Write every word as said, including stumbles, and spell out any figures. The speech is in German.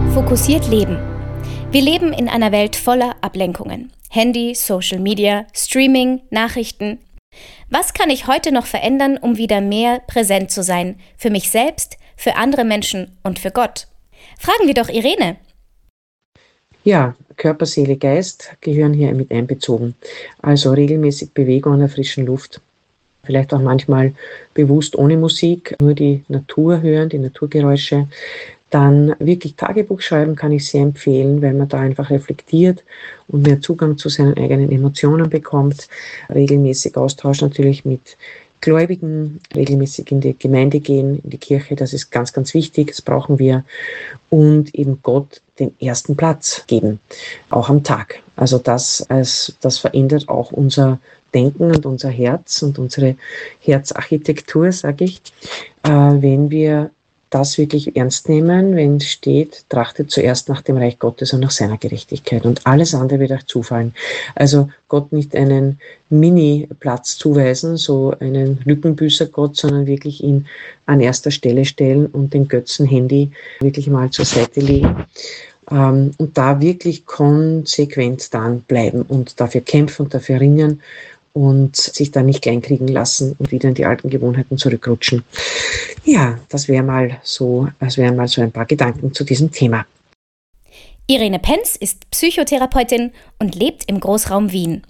Fokussiert Leben. Wir leben in einer Welt voller Ablenkungen. Handy, Social Media, Streaming, Nachrichten. Was kann ich heute noch verändern, um wieder mehr präsent zu sein? Für mich selbst, für andere Menschen und für Gott? Fragen wir doch Irene. Ja, Körper, Seele, Geist gehören hier mit einbezogen. Also regelmäßig Bewegung an der frischen Luft. Vielleicht auch manchmal bewusst ohne Musik, nur die Natur hören, die Naturgeräusche. Dann wirklich Tagebuch schreiben kann ich sehr empfehlen, weil man da einfach reflektiert und mehr Zugang zu seinen eigenen Emotionen bekommt. Regelmäßig Austausch natürlich mit Gläubigen, regelmäßig in die Gemeinde gehen, in die Kirche, das ist ganz, ganz wichtig, das brauchen wir. Und eben Gott den ersten Platz geben, auch am Tag. Also das, als, das verändert auch unser Denken und unser Herz und unsere Herzarchitektur, sage ich, äh, wenn wir das wirklich ernst nehmen, wenn es steht, trachtet zuerst nach dem Reich Gottes und nach seiner Gerechtigkeit und alles andere wird euch zufallen. Also Gott nicht einen Mini-Platz zuweisen, so einen Lückenbüßer-Gott, sondern wirklich ihn an erster Stelle stellen und den Götzen-Handy wirklich mal zur Seite legen. Ähm, und da wirklich konsequent dann bleiben und dafür kämpfen und dafür ringen und sich dann nicht kleinkriegen lassen und wieder in die alten Gewohnheiten zurückrutschen. Ja, das wäre mal so, das wären mal so ein paar Gedanken zu diesem Thema. Irene Penz ist Psychotherapeutin und lebt im Großraum Wien.